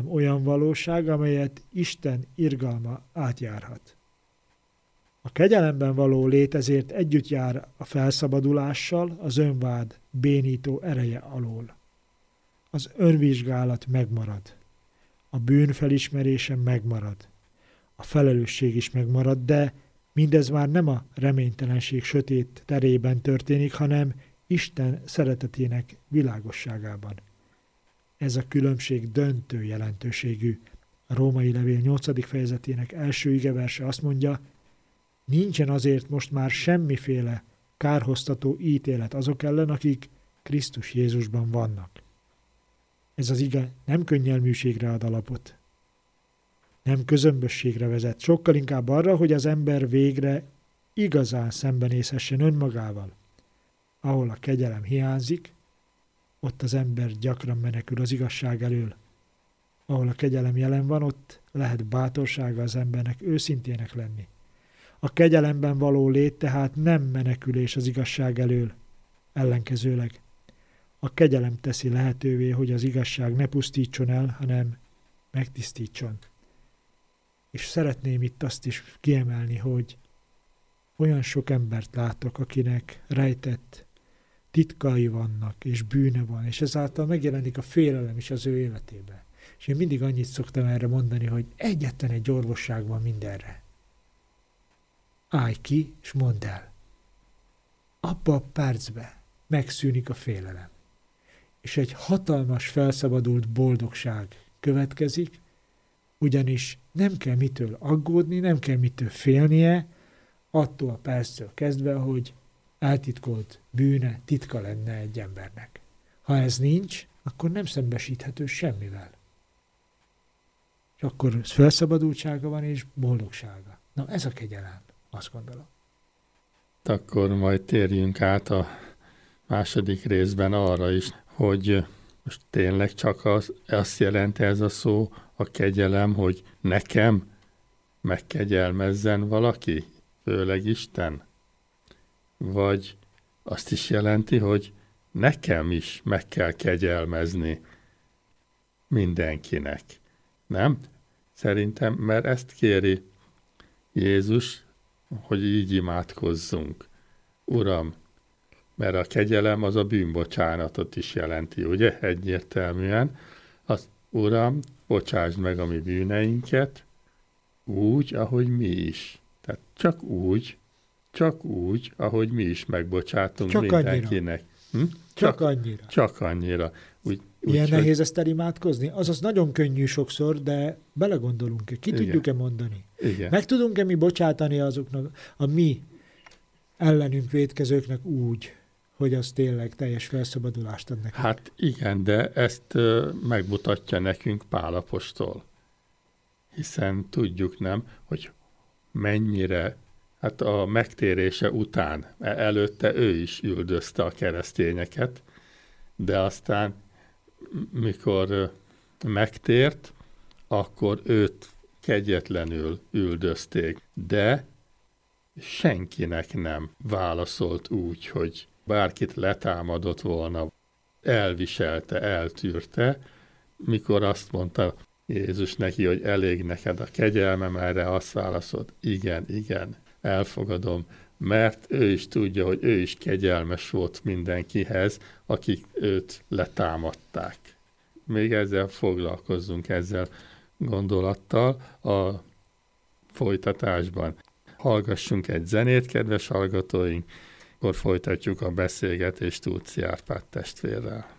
olyan valóság, amelyet Isten irgalma átjárhat. A kegyelemben való lét ezért együtt jár a felszabadulással az önvád bénító ereje alól. Az önvizsgálat megmarad. A bűn felismerése megmarad. A felelősség is megmarad, de mindez már nem a reménytelenség sötét terében történik, hanem Isten szeretetének világosságában. Ez a különbség döntő jelentőségű. A Római Levél 8. fejezetének első igeverse azt mondja, nincsen azért most már semmiféle kárhoztató ítélet azok ellen, akik Krisztus Jézusban vannak. Ez az ige nem könnyelműségre ad alapot, nem közömbösségre vezet, sokkal inkább arra, hogy az ember végre igazán szembenézhessen önmagával. Ahol a kegyelem hiányzik, ott az ember gyakran menekül az igazság elől. Ahol a kegyelem jelen van, ott lehet bátorsága az embernek őszintének lenni. A kegyelemben való lét tehát nem menekülés az igazság elől, ellenkezőleg. A kegyelem teszi lehetővé, hogy az igazság ne pusztítson el, hanem megtisztítson. És szeretném itt azt is kiemelni, hogy olyan sok embert látok, akinek rejtett titkai vannak, és bűne van, és ezáltal megjelenik a félelem is az ő életébe. És én mindig annyit szoktam erre mondani, hogy egyetlen egy orvosság van mindenre. Állj ki, és mondd el. Abba a percbe megszűnik a félelem. És egy hatalmas felszabadult boldogság következik, ugyanis nem kell mitől aggódni, nem kell mitől félnie, attól a perctől kezdve, hogy eltitkolt bűne, titka lenne egy embernek. Ha ez nincs, akkor nem szembesíthető semmivel. És akkor felszabadultsága van és boldogsága. Na ez a kegyelem, azt gondolom. Akkor majd térjünk át a második részben arra is, hogy most tényleg csak azt jelenti ez a szó, a kegyelem, hogy nekem megkegyelmezzen valaki, főleg Isten? Vagy azt is jelenti, hogy nekem is meg kell kegyelmezni mindenkinek. Nem? Szerintem, mert ezt kéri Jézus, hogy így imádkozzunk. Uram, mert a kegyelem az a bűnbocsánatot is jelenti, ugye? Egyértelműen. Az Uram, bocsásd meg a mi bűneinket, úgy, ahogy mi is. Tehát csak úgy, ahogy mi is megbocsátunk csak mindenkinek. Annyira. Csak annyira. Ilyen nehéz ezt elimádkozni? Azaz nagyon könnyű sokszor, de belegondolunk-e? Ki tudjuk-e mondani? Igen. Meg tudunk-e mi bocsátani azoknak, a mi ellenünk vétkezőknek úgy, hogy az tényleg teljes felszabadulást ad nekünk? Hát igen, de ezt megmutatja nekünk Pál apostol. Hiszen tudjuk, nem, hogy mennyire, hát a megtérése után, előtte ő is üldözte a keresztényeket, de aztán, mikor megtért, akkor őt kegyetlenül üldözték, de senkinek nem válaszolt úgy, hogy bárkit letámadott volna, elviselte, eltűrte, mikor azt mondta Jézus neki, hogy elég neked a kegyelmem, erre azt válaszolt, igen, elfogadom, mert ő is tudja, hogy ő is kegyelmes volt mindenkihez, akik őt letámadták. Még ezzel foglalkozzunk, ezzel gondolattal a folytatásban. Hallgassunk egy zenét, kedves hallgatóink, akkor folytatjuk a beszélgetést Túci Árpád testvérrel.